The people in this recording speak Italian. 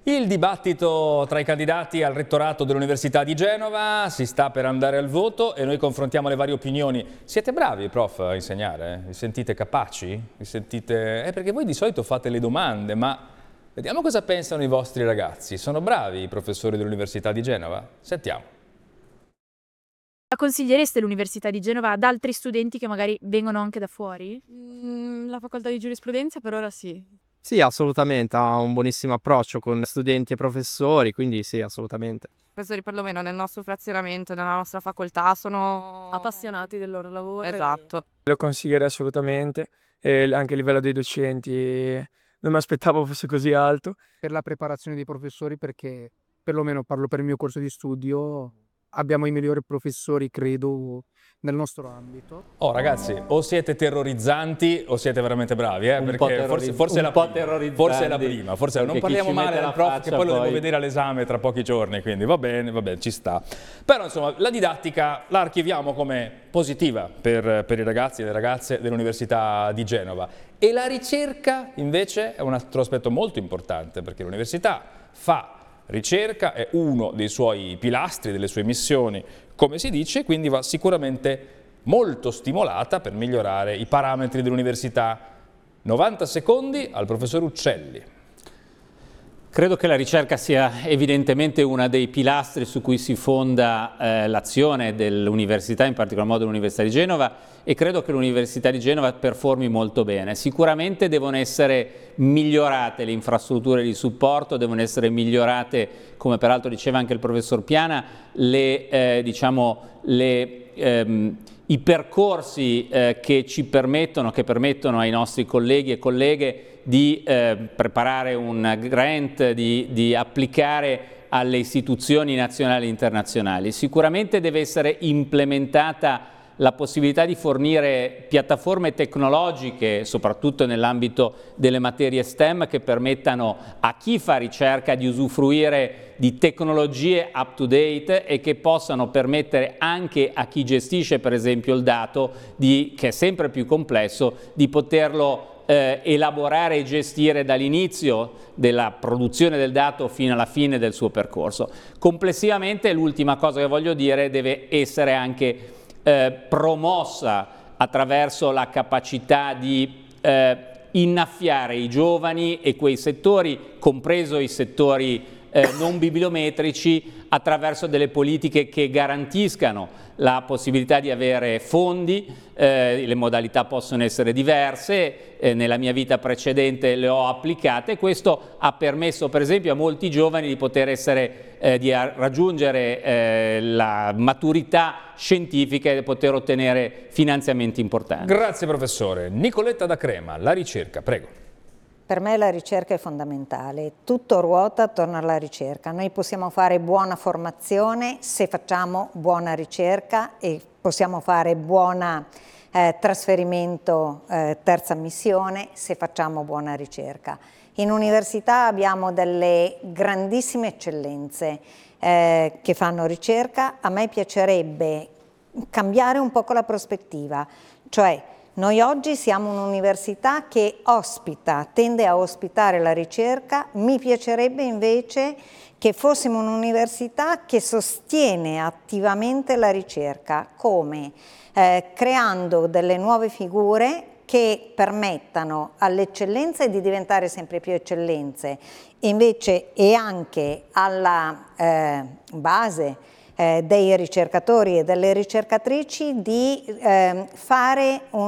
Il dibattito tra i candidati al rettorato dell'Università di Genova si sta per andare al voto e noi confrontiamo le varie opinioni. Siete bravi, prof, a insegnare? Vi sentite capaci? Vi sentite... perché voi di solito fate le domande, ma vediamo cosa pensano i vostri ragazzi. Sono bravi i professori dell'Università di Genova? Sentiamo. La consigliereste l'Università di Genova ad altri studenti che magari vengono anche da fuori? La facoltà di giurisprudenza per ora sì. Sì, assolutamente, ha un buonissimo approccio con studenti e professori, quindi sì, assolutamente. I professori perlomeno nel nostro frazionamento, nella nostra facoltà sono appassionati del loro lavoro. Esatto. Lo consiglierei assolutamente, e anche a livello dei docenti non mi aspettavo fosse così alto. Per la preparazione dei professori, perché perlomeno parlo per il mio corso di studio, abbiamo i migliori professori, credo, nel nostro ambito. Oh ragazzi, o siete terrorizzanti o siete veramente bravi, perché forse è la prima, forse non parliamo male del prof che poi lo devo vedere all'esame tra pochi giorni, quindi va bene, ci sta. Però insomma la didattica la archiviamo come positiva per i ragazzi e le ragazze dell'Università di Genova e la ricerca invece è un altro aspetto molto importante perché l'università fa ricerca, è uno dei suoi pilastri, delle sue missioni, come si dice, quindi va sicuramente molto stimolata per migliorare i parametri dell'università. 90 secondi al professor Uccelli. Credo che la ricerca sia evidentemente uno dei pilastri su cui si fonda l'azione dell'università, in particolar modo dell'Università di Genova, e credo che l'Università di Genova performi molto bene. Sicuramente devono essere migliorate le infrastrutture di supporto, devono essere migliorate, come peraltro diceva anche il professor Piana, i percorsi che permettono ai nostri colleghi e colleghe di preparare un grant, di applicare alle istituzioni nazionali e internazionali. Sicuramente deve essere implementata la possibilità di fornire piattaforme tecnologiche, soprattutto nell'ambito delle materie STEM, che permettano a chi fa ricerca di usufruire di tecnologie up to date e che possano permettere anche a chi gestisce per esempio il dato, che è sempre più complesso, di poterlo elaborare e gestire dall'inizio della produzione del dato fino alla fine del suo percorso. Complessivamente l'ultima cosa che voglio dire deve essere anche promossa attraverso la capacità di innaffiare i giovani e quei settori, compreso i settori non bibliometrici, attraverso delle politiche che garantiscano la possibilità di avere fondi. Le modalità possono essere diverse, nella mia vita precedente le ho applicate. Questo ha permesso per esempio a molti giovani di poter di raggiungere la maturità scientifica e di poter ottenere finanziamenti importanti. Grazie professore. Nicoletta da Crema, la ricerca, prego. Per me la ricerca è fondamentale, tutto ruota attorno alla ricerca. Noi possiamo fare buona formazione se facciamo buona ricerca e possiamo fare buon trasferimento, terza missione, se facciamo buona ricerca. In università abbiamo delle grandissime eccellenze che fanno ricerca. A me piacerebbe cambiare un po' la prospettiva, cioè noi oggi siamo un'università che tende a ospitare la ricerca. Mi piacerebbe invece che fossimo un'università che sostiene attivamente la ricerca, come creando delle nuove figure che permettano alle eccellenze di diventare sempre più eccellenze, invece e anche alla base dei ricercatori e delle ricercatrici di fare